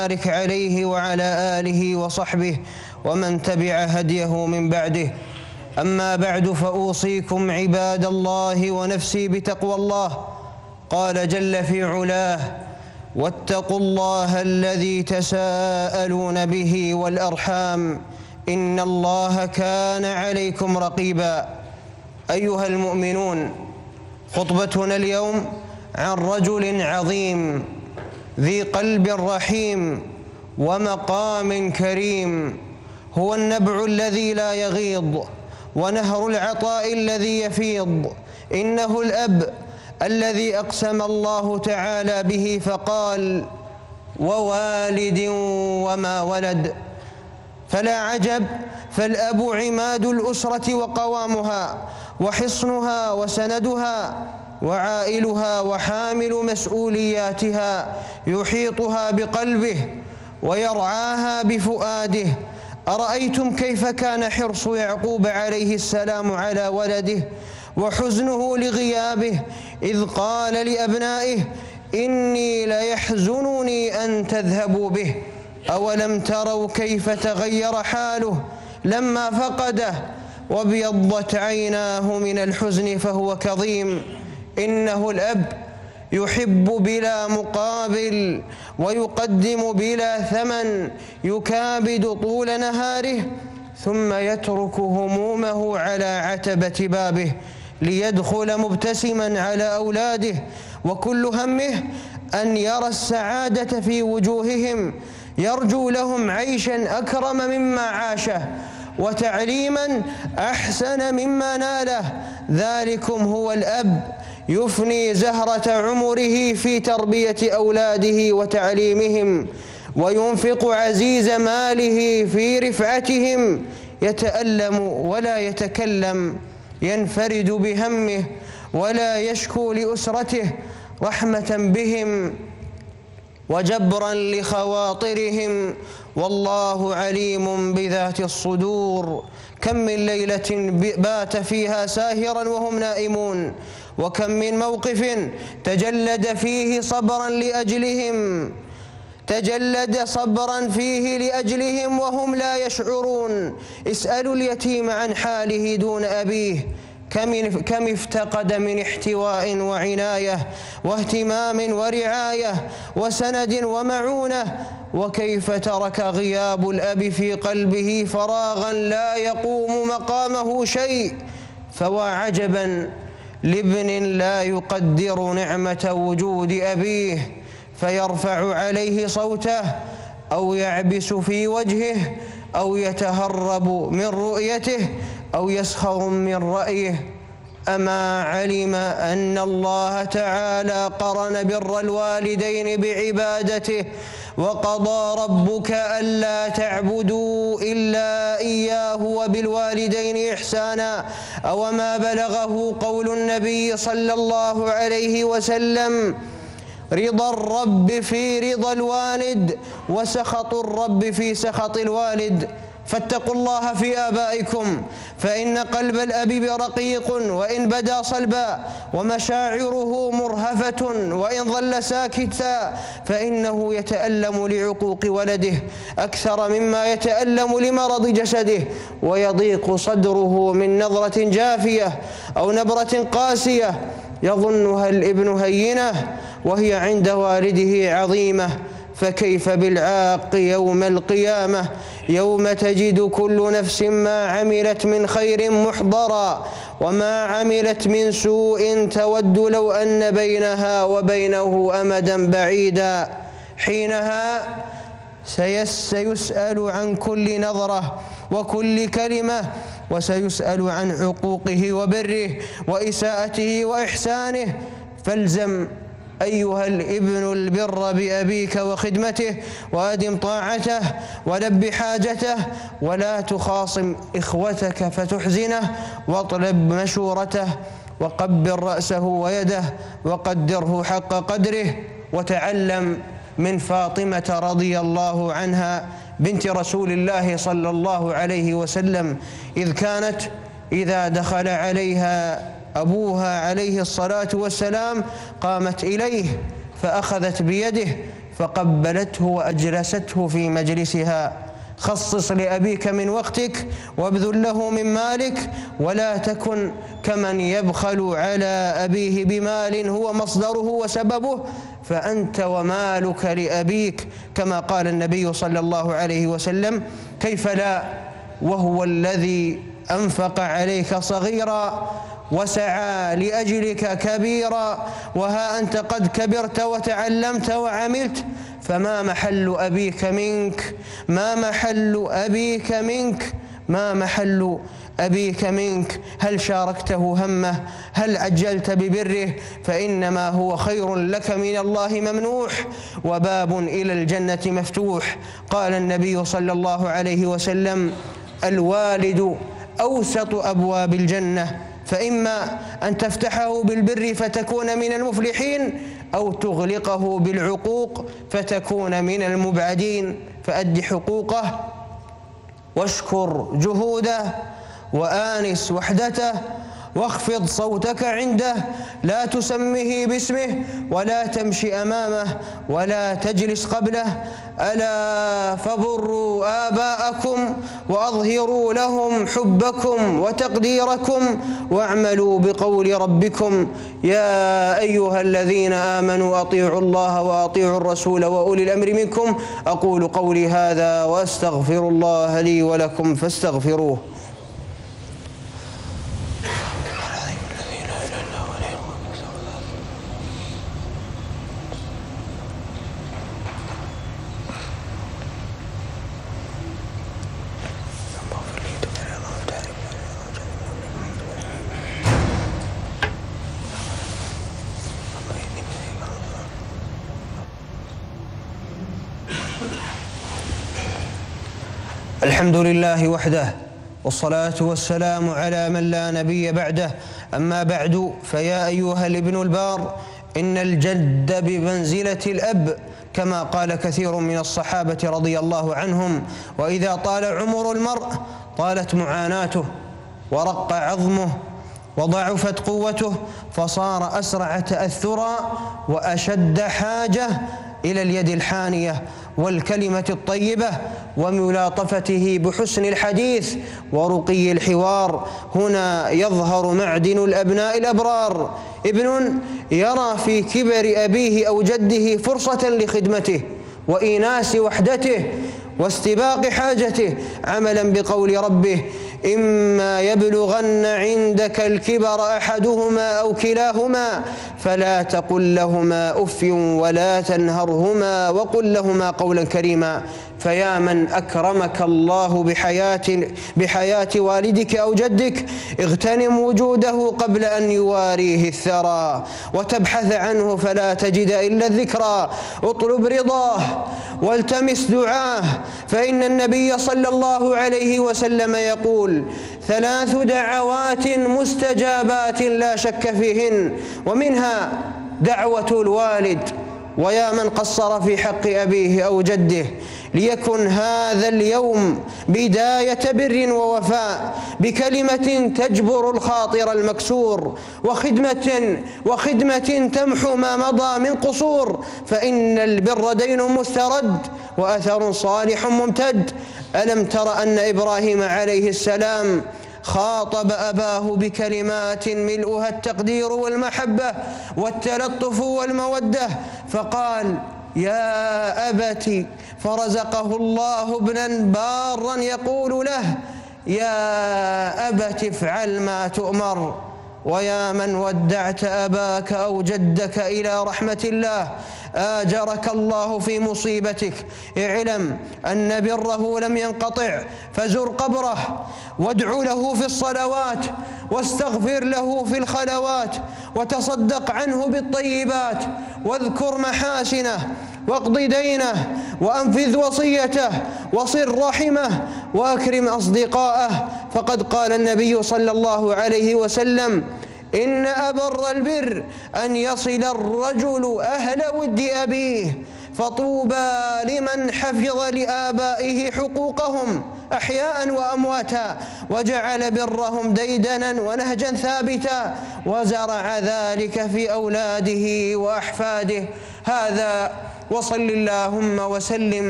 بارك عليه وعلى آله وصحبه ومن تبع هديه من بعده. أما بعد، فأوصيكم عباد الله ونفسي بتقوى الله. قال جل في علاه: واتقوا الله الذي تساءلون به والأرحام إن الله كان عليكم رقيبا. أيها المؤمنون، خطبتنا اليوم عن رجل عظيم ذي قلب رحيم ومقام كريم، هو النبع الذي لا يغيض ونهر العطاء الذي يفيض. إنه الأب الذي أقسم الله تعالى به فقال: ووالد وما ولد. فلا عجب، فالأب عماد الأسرة وقوامها وحصنها وسندها وعائلها وحامل مسؤولياتها، يحيطها بقلبه ويرعاها بفؤاده. أرأيتم كيف كان حرص يعقوب عليه السلام على ولده وحزنه لغيابه، إذ قال لأبنائه: إني ليحزنني أن تذهبوا به. أولم تروا كيف تغير حاله لما فقده وابيضت عيناه من الحزن فهو كظيم. إنه الأب يحب بلا مقابل ويقدم بلا ثمن، يكابد طول نهاره ثم يترك همومه على عتبة بابه ليدخل مبتسما على أولاده، وكل همه أن يرى السعادة في وجوههم، يرجو لهم عيشا أكرم مما عاشه وتعليما أحسن مما ناله. ذلكم هو الأب، يفني زهرة عمره في تربية أولاده وتعليمهم، وينفق عزيز ماله في رفعتهم، يتألم ولا يتكلم، ينفرد بهمه ولا يشكو لأسرته، رحمة بهم وجبرا لخواطرهم، والله عليم بذات الصدور. كم من ليلة بات فيها ساهرا وهم نائمون، وكم من موقف تجلد صبرا فيه لأجلهم وهم لا يشعرون. اسألوا اليتيم عن حاله دون أبيه، كم افتقد من احتواء وعناية واهتمام ورعاية وسند ومعونة، وكيف ترك غياب الأب في قلبه فراغا لا يقوم مقامه شيء. فوا عجبا لابن لا يقدر نعمة وجود أبيه، فيرفع عليه صوته أو يعبس في وجهه أو يتهرب من رؤيته أو يسخر من رأيه. أما علم أن الله تعالى قرن بر الوالدين بعبادته، وقضى ربك ألا تعبدوا إلا إياه وبالوالدين إحسانا، أو ما بلغه قول النبي صلى الله عليه وسلم: رضا الرب في رضا الوالد وسخط الرب في سخط الوالد. فاتقوا الله في آبائكم، فإن قلب الأب برقيق وإن بدا صلبا، ومشاعره مرهفة وإن ظل ساكتا، فإنه يتألم لعقوق ولده أكثر مما يتألم لمرض جسده، ويضيق صدره من نظرة جافية أو نبرة قاسية يظنها الابن هينة وهي عند والده عظيمة. فكيف بالعاق يوم القيامة، يوم تجد كل نفس ما عملت من خير محضرا وما عملت من سوء تود لو أن بينها وبينه أمدا بعيدا. حينها سيسأل عن كل نظرة وكل كلمة، وسيسأل عن عقوقه وبره وإساءته وإحسانه. فالزم أيها الابن البر بأبيك وخدمته، وأدم طاعته ولب حاجته، ولا تخاصم إخوتك فتحزنه، واطلب مشورته، وقبل رأسه ويده، وقدره حق قدره. وتعلم من فاطمة رضي الله عنها بنت رسول الله صلى الله عليه وسلم، إذ كانت إذا دخل عليها أبوها عليه الصلاة والسلام قامت إليه فأخذت بيده فقبلته وأجلسته في مجلسها. خصص لأبيك من وقتك وابذل له من مالك، ولا تكن كمن يبخل على أبيه بمال هو مصدره وسببه، فأنت ومالك لأبيك، كما قال النبي صلى الله عليه وسلم: كيف لا وهو الذي أنفق عليك صغيرا وسعى لأجلك كبيرا، وها أنت قد كبرت وتعلمت وعملت، فما محل أبيك منك؟ ما محل أبيك منك؟ ما محل أبيك منك؟ هل شاركته همه؟ هل عجلت ببره؟ فإنما هو خير لك من الله ممنوح، وباب إلى الجنة مفتوح. قال النبي صلى الله عليه وسلم: الوالد أوسط أبواب الجنة، فإما أن تفتحه بالبر فتكون من المفلحين، أو تغلقه بالعقوق فتكون من المبعدين. فأد حقوقه واشكر جهوده وآنس وحدته، واخفض صوتك عنده، لا تسمه باسمه ولا تمشي أمامه ولا تجلس قبله. ألا فبروا آباءكم وأظهروا لهم حبكم وتقديركم، واعملوا بقول ربكم. يا أيها الذين آمنوا أطيعوا الله وأطيعوا الرسول وأولي الأمر منكم. أقول قولي هذا وأستغفر الله لي ولكم فاستغفروه. الحمد لله وحده، والصلاة والسلام على من لا نبي بعده. أما بعد، فيا أيها الابن البار، إن الجد بمنزلة الأب، كما قال كثير من الصحابة رضي الله عنهم: وإذا طال عمر المرء طالت معاناته، ورق عظمه، وضعفت قوته، فصار أسرع تأثرا وأشد حاجة إلى اليد الحانية والكلمة الطيبة وملاطفته بحسن الحديث ورقي الحوار. هنا يظهر معدن الأبناء الأبرار: ابن يرى في كبر أبيه أو جده فرصة لخدمته وإيناس وحدته واستباق حاجته، عملا بقول ربه: إما يبلغن عندك الكبر أحدهما أو كلاهما فلا تقل لهما أف ولا تنهرهما وقل لهما قولا كريما. فيا من أكرمك الله بحياة والدك أو جدك، اغتنم وجوده قبل أن يواريه الثرى، وتبحث عنه فلا تجد إلا الذكرى. اطلب رضاه والتمس دعاه، فإن النبي صلى الله عليه وسلم يقول: 3 دعوات مستجابات لا شك فيهن، ومنها دعوة الوالد. ويا من قصر في حق أبيه أو جده، ليكن هذا اليوم بداية بر ووفاء بكلمة تجبر الخاطر المكسور، وخدمة تمحو ما مضى من قصور، فإن البر دين مسترد وأثر صالح ممتد. ألم تر أن إبراهيم عليه السلام خاطب أباه بكلمات ملؤها التقدير والمحبة والتلطف والمودة، فقال: يا أبت، فرزقه الله ابنا بارا يقول له: يا أبت افعل ما تؤمر. ويا من ودعت أباك أو جدك إلى رحمة الله، آجرك الله في مصيبتك، اعلم أن بره لم ينقطع، فزر قبره وادع له في الصلوات واستغفر له في الخلوات، وتصدق عنه بالطيبات، واذكر محاسنه واقض دينه وأنفذ وصيته وصل رحمه وأكرم أصدقاءه. فقد قال النبي صلى الله عليه وسلم: إن أبر البر أن يصل الرجل أهل ود أبيه، فطوبى لمن حفظ لآبائه حقوقهم أحياء وأمواتا، وجعل برهم ديدنا ونهجا ثابتا، وزرع ذلك في أولاده وأحفاده. هذا وصل اللهم وسلم